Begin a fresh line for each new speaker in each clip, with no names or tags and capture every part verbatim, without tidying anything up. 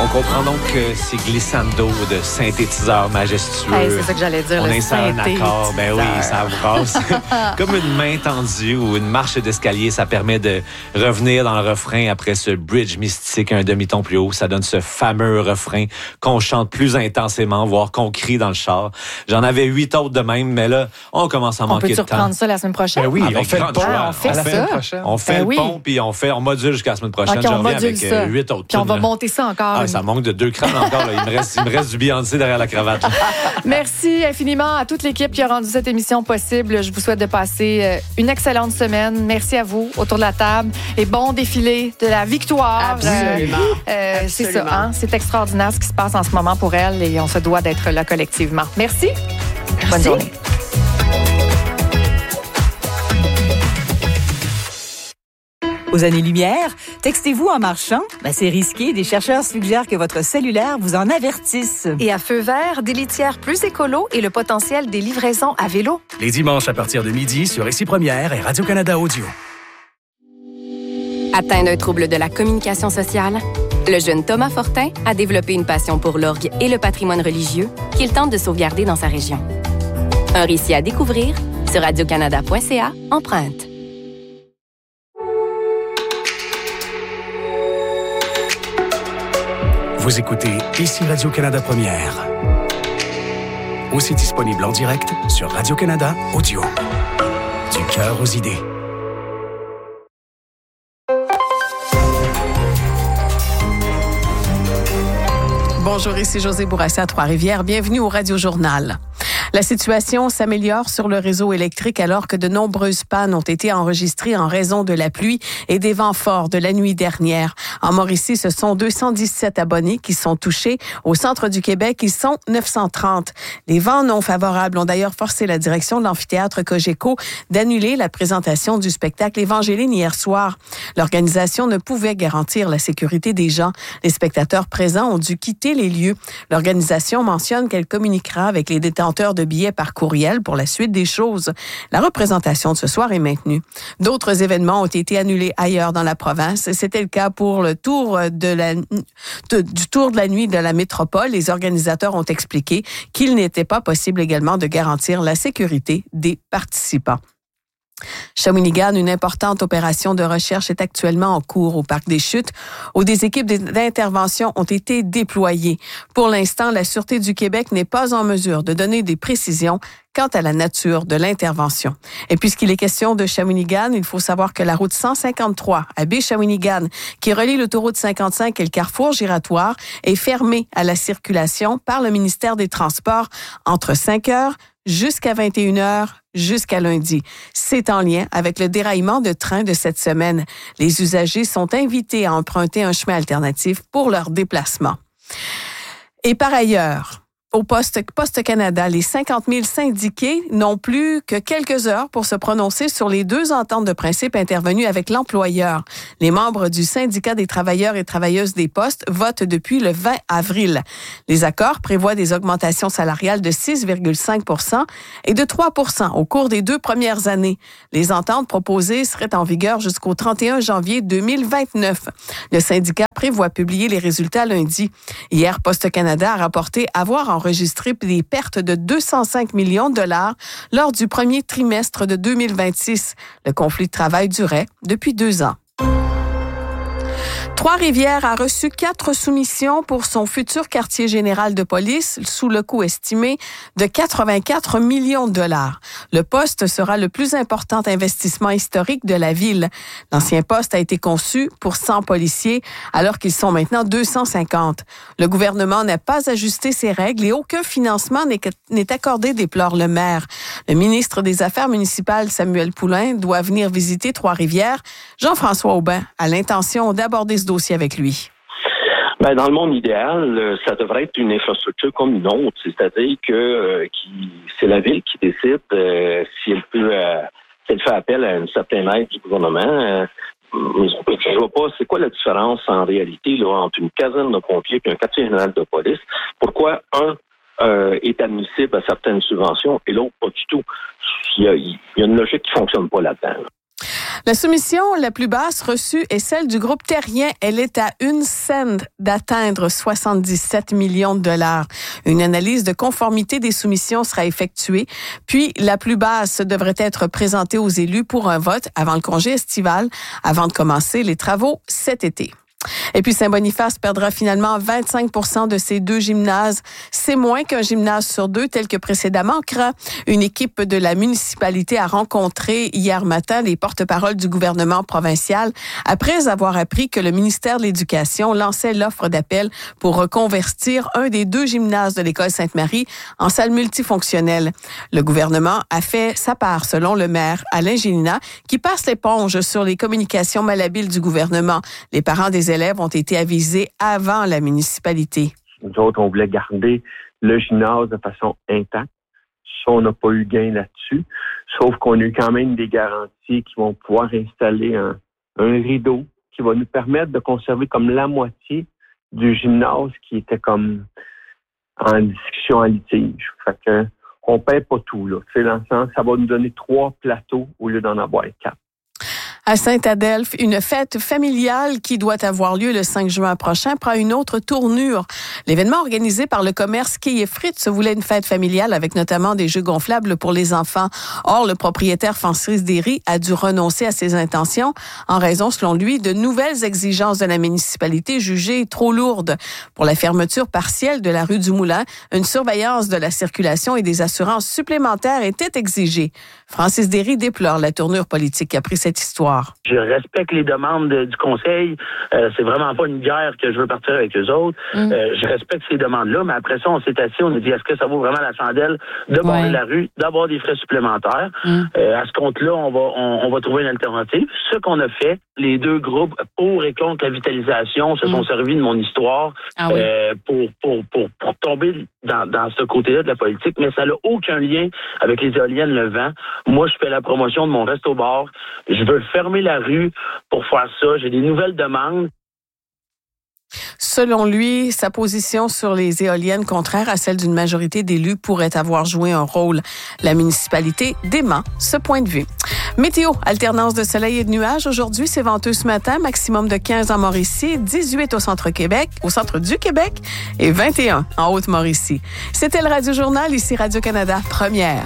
On comprend donc que c'est glissando de synthétiseur majestueux.
Hey, c'est ça que j'allais dire.
On
le
installe un accord. Ben oui, ça brasse. Comme une main tendue ou une marche d'escalier, ça permet de revenir dans le refrain après ce bridge mystique un demi-ton plus haut. Ça donne ce fameux refrain qu'on chante plus intensément, voire qu'on crie dans le char. J'en avais huit autres de même, mais là, on commence à
on
manquer de temps.
On peut-tu reprendre ça la semaine prochaine?
Ben oui,
Avec
on fait le pont.
Ah, on fait
on
ça.
Fait, on fait ben le oui. pont, puis on, fait, on module jusqu'à la semaine prochaine.
Okay,
je reviens avec euh, huit autres.
Puis on va là. monter ça encore.
Ah, ça manque de deux crânes encore. Là. Il, me reste, il me reste du Beyoncé derrière la cravate.
Merci infiniment à toute l'équipe qui a rendu cette émission possible. Je vous souhaite de passer une excellente semaine. Merci à vous autour de la table et bon défilé de la victoire.
Absolument.
Euh, Absolument. C'est ça, hein? C'est extraordinaire ce qui se passe en ce moment pour elle et on se doit d'être là collectivement. Merci. Merci. Bonne journée.
Aux années-lumière, textez-vous en marchant? Ben, c'est risqué. Des chercheurs suggèrent que votre cellulaire vous en avertisse.
Et à feu vert, des litières plus écolo et le potentiel des livraisons à vélo.
Les dimanches à partir de midi sur Ici Première et Radio-Canada Audio.
Atteint d'un trouble de la communication sociale, le jeune Thomas Fortin a développé une passion pour l'orgue et le patrimoine religieux qu'il tente de sauvegarder dans sa région. Un récit à découvrir sur radiocanada point c a, empreinte.
Vous écoutez Ici Radio-Canada Première. Aussi disponible en direct sur Radio-Canada Audio. Du cœur aux idées.
Bonjour, ici José Bourassa à Trois-Rivières. Bienvenue au Radio-Journal. La situation s'améliore sur le réseau électrique alors que de nombreuses pannes ont été enregistrées en raison de la pluie et des vents forts de la nuit dernière. En Mauricie, ce sont deux cent dix-sept abonnés qui sont touchés. Au centre du Québec, ils sont neuf cent trente. Les vents non favorables ont d'ailleurs forcé la direction de l'amphithéâtre Cogeco d'annuler la présentation du spectacle Évangéline hier soir. L'organisation ne pouvait garantir la sécurité des gens. Les spectateurs présents ont dû quitter les lieux. L'organisation mentionne qu'elle communiquera avec les détenteurs de billets par courriel pour la suite des choses. La représentation de ce soir est maintenue. D'autres événements ont été annulés ailleurs dans la province. C'était le cas pour le tour de la, de, du tour de la nuit de la métropole. Les organisateurs ont expliqué qu'il n'était pas possible également de garantir la sécurité des participants. Shawinigan, une importante opération de recherche est actuellement en cours au Parc des Chutes, où des équipes d'intervention ont été déployées. Pour l'instant, la Sûreté du Québec n'est pas en mesure de donner des précisions quant à la nature de l'intervention. Et puisqu'il est question de Shawinigan, il faut savoir que la route cent cinquante-trois à Baie-Shawinigan, qui relie l'autoroute cinquante-cinq et le carrefour giratoire, est fermée à la circulation par le ministère des Transports entre cinq heures jusqu'à vingt et une heures, jusqu'à lundi. C'est en lien avec le déraillement de train de cette semaine. Les usagers sont invités à emprunter un chemin alternatif pour leur déplacement. Et par ailleurs, au Poste, Poste Canada, les cinquante mille syndiqués n'ont plus que quelques heures pour se prononcer sur les deux ententes de principe intervenues avec l'employeur. Les membres du syndicat des travailleurs et travailleuses des postes votent depuis le vingt avril. Les accords prévoient des augmentations salariales de six virgule cinq pour cent et de trois pour cent au cours des deux premières années. Les ententes proposées seraient en vigueur jusqu'au trente et un janvier deux mille vingt-neuf. Le syndicat prévoit publier les résultats lundi. Hier, Poste Canada a rapporté avoir enregistré des pertes de deux cent cinq millions de dollars lors du premier trimestre de deux mille vingt-six. Le conflit de travail durait depuis deux ans. Trois-Rivières a reçu quatre soumissions pour son futur quartier général de police sous le coût estimé de quatre-vingt-quatre millions de dollars. Le poste sera le plus important investissement historique de la ville. L'ancien poste a été conçu pour cent policiers alors qu'ils sont maintenant deux cent cinquante. Le gouvernement n'a pas ajusté ses règles et aucun financement n'est, n'est accordé, déplore le maire. Le ministre des Affaires municipales, Samuel Poulin, doit venir visiter Trois-Rivières. Jean-François Aubin a l'intention d'aborder ce dossier avec lui.
Ben, dans le monde idéal, ça devrait être une infrastructure comme une autre, c'est-à-dire que euh, qui, c'est la ville qui décide euh, si elle peut, euh, si elle fait appel à une certaine aide du gouvernement. Euh, je vois pas, c'est quoi la différence en réalité là entre une caserne de pompiers et un quartier général de police? Pourquoi un euh, est admissible à certaines subventions et l'autre pas du tout? Il y a, il y a une logique qui fonctionne pas là-dedans. Là.
La soumission la plus basse reçue est celle du groupe Terrien. Elle est à une cent d'atteindre soixante-dix-sept millions de dollars. Une analyse de conformité des soumissions sera effectuée, puis la plus basse devrait être présentée aux élus pour un vote avant le congé estival, avant de commencer les travaux cet été. Et puis Saint-Boniface perdra finalement vingt-cinq pour cent de ses deux gymnases. C'est moins qu'un gymnase sur deux tel que précédemment. Une équipe de la municipalité a rencontré hier matin les porte-paroles du gouvernement provincial après avoir appris que le ministère de l'Éducation lançait l'offre d'appel pour reconvertir un des deux gymnases de l'école Sainte-Marie en salle multifonctionnelle. Le gouvernement a fait sa part, selon le maire Alain Gélina, qui passe l'éponge sur les communications malhabiles du gouvernement. Les parents des élèves ont été avisés avant la municipalité.
Nous autres, on voulait garder le gymnase de façon intacte. Ça, on n'a pas eu gain là-dessus. Sauf qu'on a eu quand même des garanties qui vont pouvoir installer un, un rideau qui va nous permettre de conserver comme la moitié du gymnase qui était comme en discussion, en litige. Fait que on paie pas tout, là. C'est dans le sens, ça va nous donner trois plateaux au lieu d'en avoir quatre.
À Saint-Adelphe, une fête familiale qui doit avoir lieu le cinq juin prochain prend une autre tournure. L'événement organisé par le commerce Quai et Frites se voulait une fête familiale avec notamment des jeux gonflables pour les enfants. Or, le propriétaire Francis Derry a dû renoncer à ses intentions en raison, selon lui, de nouvelles exigences de la municipalité jugées trop lourdes. Pour la fermeture partielle de la rue du Moulin, une surveillance de la circulation et des assurances supplémentaires était exigée. Francis Derry déplore la tournure politique qu'a pris cette histoire.
Je respecte les demandes de, du conseil. Euh, c'est vraiment pas une guerre que je veux partir avec eux autres. Mm. Euh, je respecte ces demandes-là, mais après ça, on s'est assis, on a dit, est-ce que ça vaut vraiment la chandelle de border ouais. la rue, d'avoir des frais supplémentaires? Mm. Euh, à ce compte-là, on va, on, on va trouver une alternative. Ce qu'on a fait, les deux groupes pour et contre la vitalisation se mm. sont servis de mon histoire ah oui. euh, pour, pour, pour, pour tomber dans, dans ce côté-là de la politique, mais ça n'a aucun lien avec les éoliennes le vent. Moi, je fais la promotion de mon resto-bar. Je veux fermer la rue pour faire ça. J'ai des nouvelles demandes.
Selon lui, sa position sur les éoliennes, contraire à celle d'une majorité d'élus, pourrait avoir joué un rôle. La municipalité dément ce point de vue. Météo, alternance de soleil et de nuages. Aujourd'hui, c'est venteux ce matin, maximum de quinze en Mauricie, dix-huit au centre-Québec, au centre du Québec et vingt et un en Haute-Mauricie. C'était le Radio Journal, ici Radio-Canada, première.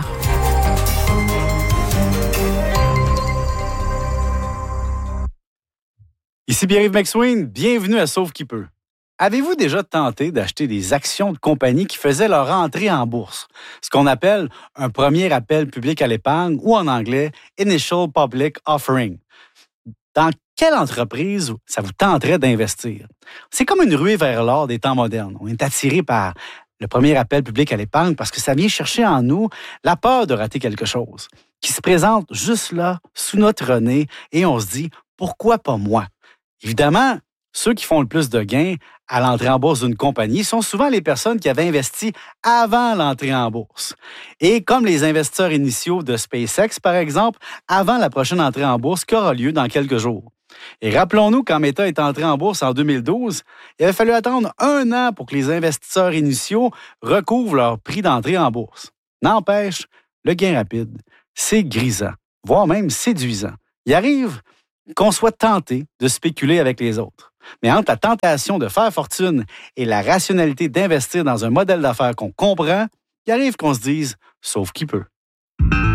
Ici Pierre-Yves McSween, bienvenue à Sauve qui peut. Avez-vous déjà tenté d'acheter des actions de compagnies qui faisaient leur entrée en bourse? Ce qu'on appelle un premier appel public à l'épargne ou en anglais « Initial Public Offering ». Dans quelle entreprise ça vous tenterait d'investir? C'est comme une ruée vers l'or des temps modernes. On est attiré par le premier appel public à l'épargne parce que ça vient chercher en nous la peur de rater quelque chose qui se présente juste là, sous notre nez, et on se dit « pourquoi pas moi ?» Évidemment, ceux qui font le plus de gains à l'entrée en bourse d'une compagnie sont souvent les personnes qui avaient investi avant l'entrée en bourse. Et comme les investisseurs initiaux de SpaceX, par exemple, avant la prochaine entrée en bourse qui aura lieu dans quelques jours. Et rappelons-nous, quand Meta est entré en bourse en deux mille douze, il avait fallu attendre un an pour que les investisseurs initiaux recouvrent leur prix d'entrée en bourse. N'empêche, le gain rapide, c'est grisant, voire même séduisant. Il arrive qu'on soit tenté de spéculer avec les autres. Mais entre la tentation de faire fortune et la rationalité d'investir dans un modèle d'affaires qu'on comprend, il arrive qu'on se dise « sauf qui peut ».